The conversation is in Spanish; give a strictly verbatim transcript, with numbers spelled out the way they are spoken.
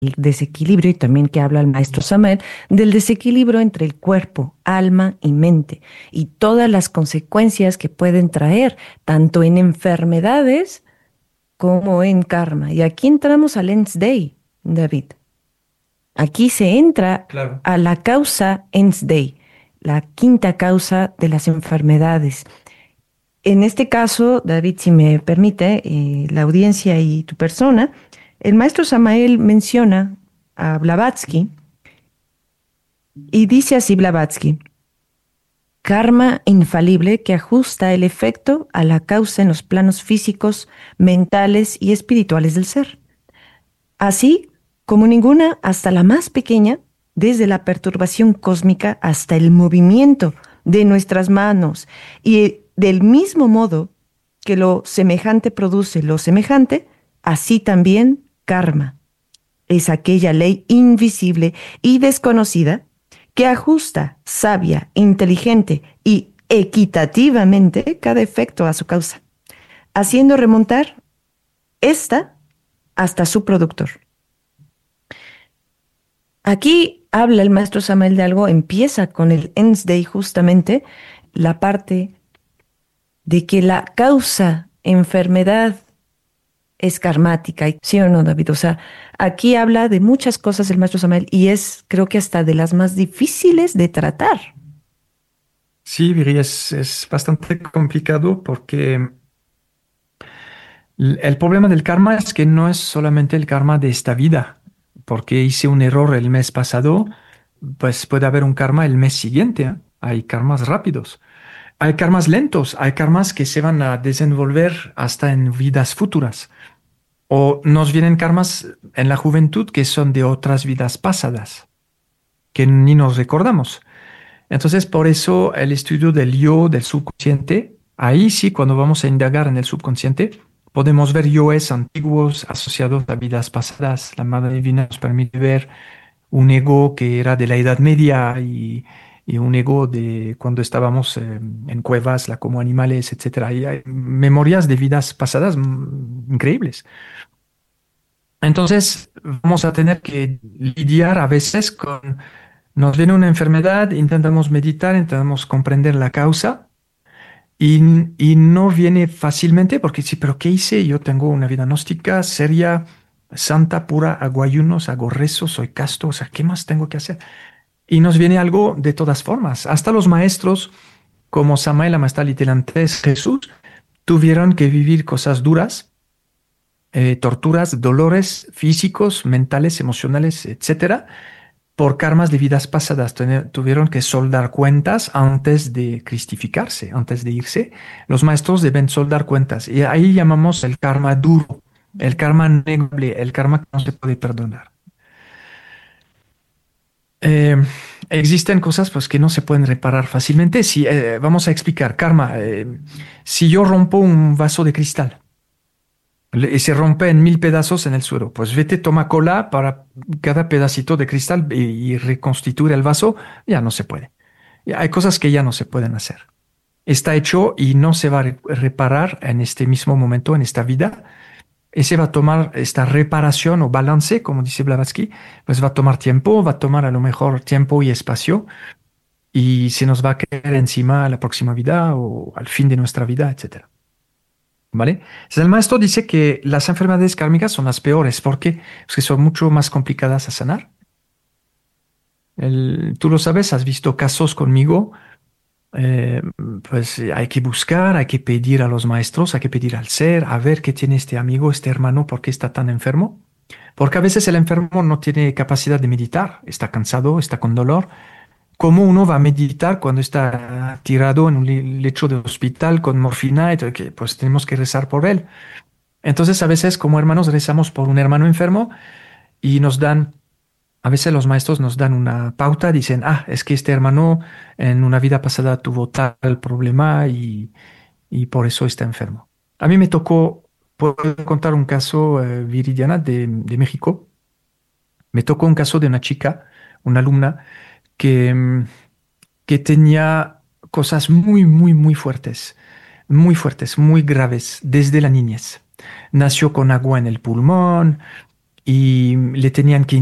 el desequilibrio, y también que habla el maestro Samael, del desequilibrio entre el cuerpo, alma y mente, y todas las consecuencias que pueden traer, tanto en enfermedades como en karma. Y aquí entramos al Ens Dei, David. Aquí se entra Claro. a la causa Ens Dei, la quinta causa de las enfermedades. En este caso, David, si me permite, eh, la audiencia y tu persona, el maestro Samael menciona a Blavatsky y dice así Blavatsky: karma infalible que ajusta el efecto a la causa en los planos físicos, mentales y espirituales del ser. Así como ninguna, hasta la más pequeña, desde la perturbación cósmica hasta el movimiento de nuestras manos, y del mismo modo que lo semejante produce lo semejante, así también karma es aquella ley invisible y desconocida que ajusta sabia, inteligente y equitativamente cada efecto a su causa, haciendo remontar esta hasta su productor. Aquí habla el maestro Samael de algo, empieza con el Ens Dei justamente, la parte de que la causa enfermedad es karmática, ¿sí o no, David? O sea, aquí habla de muchas cosas el maestro Samael y es, creo que hasta de las más difíciles de tratar. Sí, Viri, es, es bastante complicado porque l- el problema del karma es que no es solamente el karma de esta vida. Porque hice un error el mes pasado, pues puede haber un karma el mes siguiente, ¿eh? Hay karmas rápidos. Hay karmas lentos, hay karmas que se van a desenvolver hasta en vidas futuras. O nos vienen karmas en la juventud que son de otras vidas pasadas, que ni nos recordamos. Entonces, por eso el estudio del yo, del subconsciente, ahí sí, cuando vamos a indagar en el subconsciente, podemos ver yoes antiguos asociados a vidas pasadas. La Madre Divina nos permite ver un ego que era de la Edad Media y, y un ego de cuando estábamos eh, en cuevas, la, como animales, etcétera. Y hay memorias de vidas pasadas mm, increíbles. Entonces, vamos a tener que lidiar a veces con, nos viene una enfermedad, intentamos meditar, intentamos comprender la causa y, y no viene fácilmente porque sí, pero ¿qué hice? Yo tengo una vida gnóstica, seria, santa, pura, hago ayunos, hago rezos, soy casto, o sea, ¿qué más tengo que hacer? Y nos viene algo de todas formas. Hasta los maestros como Samael Amastali antes Jesús tuvieron que vivir cosas duras, eh, torturas, dolores físicos, mentales, emocionales, etcétera, por karmas de vidas pasadas. Tene- Tuvieron que soldar cuentas antes de cristificarse, antes de irse. Los maestros deben soldar cuentas. Y ahí llamamos el karma duro, el karma negable, el karma que no se puede perdonar. Eh, Existen cosas pues, que no se pueden reparar fácilmente. Si, eh, vamos a explicar, karma. Eh, si yo rompo un vaso de cristal le- y se rompe en mil pedazos en el suelo, pues vete, toma cola para cada pedacito de cristal y, y reconstituir el vaso, ya no se puede. Ya hay cosas que ya no se pueden hacer. Está hecho y no se va a re- reparar en este mismo momento, en esta vida. Ese va a tomar esta reparación o balance, como dice Blavatsky, pues va a tomar tiempo, va a tomar a lo mejor tiempo y espacio y se nos va a caer encima a la próxima vida o al fin de nuestra vida, etcétera. ¿Vale? Entonces, el maestro dice que las enfermedades kármicas son las peores porque, porque son mucho más complicadas a sanar. El- tú lo sabes, has visto casos conmigo, eh, pues eh, hay que buscar, hay que pedir a los maestros, hay que pedir al ser, a ver qué tiene este amigo, este hermano, por qué está tan enfermo. Porque a veces el enfermo no tiene capacidad de meditar, está cansado, está con dolor. ¿Cómo uno va a meditar cuando está tirado en un le- lecho de hospital con morfina? Y todo, que, pues tenemos que rezar por él. Entonces, a veces como hermanos rezamos por un hermano enfermo y nos dan, a veces los maestros nos dan una pauta, dicen, ah, es que este hermano en una vida pasada tuvo tal problema y, y por eso está enfermo. A mí me tocó, puedo contar un caso, eh, Viridiana, de, de México. Me tocó un caso de una chica, una alumna, que, mm, que tenía cosas muy, muy, muy fuertes, muy fuertes, muy graves desde la niñez. Nació con agua en el pulmón, y le tenían que